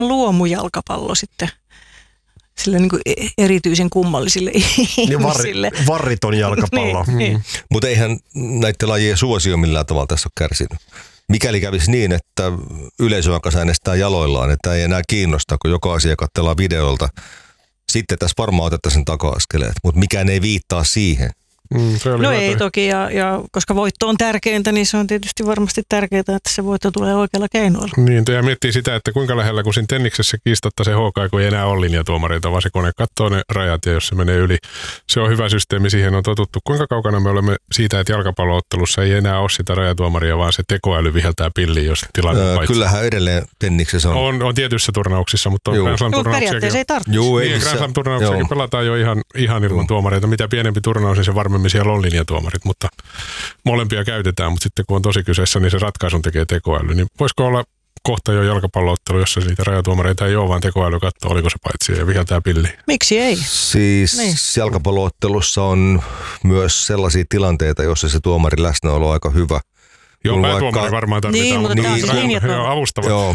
luomujalkapallo sitten sille niin kuin erityisen kummallisille ihmisille. Varriton jalkapallo. Niin. Mutta eihän näiden lajien suosio millään tavalla tässä ole kärsinyt. Mikäli kävisi niin, että yleisö alkaisi äänestää jaloillaan, että ei enää kiinnosta, kun joka asia katsellaan videolta, sitten tässä varmaan otettaisiin taka-askeleet, mutta mikään ei viittaa siihen. No ei toki, ja koska voitto on tärkeintä, niin se on tietysti varmasti tärkeää, että se voitto tulee oikealla keinoilla. Niin, ja miettii sitä, että kuinka lähellä, kun siinä tenniksessä kiistatta se HK, kun ei enää ole linjatuomareita, vaan se kone katsoo ne rajat, ja jos se menee yli, se on hyvä systeemi, siihen on totuttu. Kuinka kaukana me olemme siitä, että jalkapalloottelussa ei enää ole sitä rajatuomaria, vaan se tekoäly viheltää pilliin, jos tilanne paitsi. Kyllähän edelleen tenniksessä on. On tietyissä turnauksissa, mutta on Grand periaatteessa ei tarvitse. Niin, Grand Slam-turnauksiakin pelataan jo ihan ilman tuomareita. Mitä pienempi turnaus, niin se varmemmin siellä on linjatuomarit, mutta molempia käytetään, mutta sitten kun on tosi kyseessä, niin se ratkaisun tekee tekoäly. Niin voisiko olla kohta jo jalkapalloottelu, jossa niitä rajatuomareita ei ole, vaan tekoäly katsoo, oliko se paitsi ja viheltää pilliin? Miksi ei? Siis niin. Jalkapalloottelussa on myös sellaisia tilanteita, joissa se tuomarin läsnäolo on aika hyvä. Joo, päätuomari varmaan tarvitaan. Niin, mutta tämä on siis linjatuomari. Avustavat. Joo.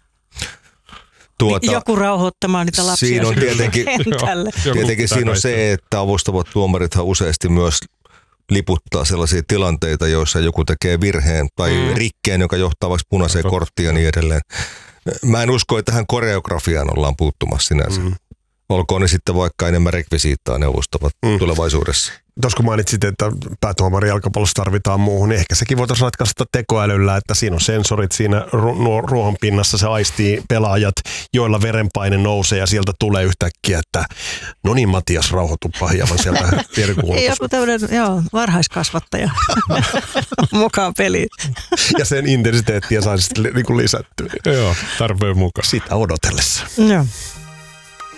Joku rauhoittamaan niitä lapsia. Siinä on tietenkin siinä on se, että avustavat tuomarithan useasti myös liputtaa sellaisia tilanteita, joissa joku tekee virheen tai rikkeen, joka johtaa vaikka punaiseen korttiin ja niin edelleen. Mä en usko, että tähän koreografiaan ollaan puuttumassa sinänsä. Olkoon ne sitten vaikka enemmän rekvisiittaa neuvostavat tulevaisuudessa. Tuossa kun mainitsit, että päätuomari jalkapallossa tarvitaan muuhun, niin ehkä sekin voitaisiin ratkaista tekoälyllä, että siinä on sensorit siinä ruohon pinnassa, se aistii pelaajat, joilla verenpaine nousee ja sieltä tulee yhtäkkiä, että no niin Matias, rauhoitupa hieman sieltä pierikuulutus. Joku tämmöinen, varhaiskasvattaja mukaan peliin. Ja sen intensiteettiä saisi sitten lisättyä. Joo, tarpeen mukaan. Sitä odotellessa. Joo.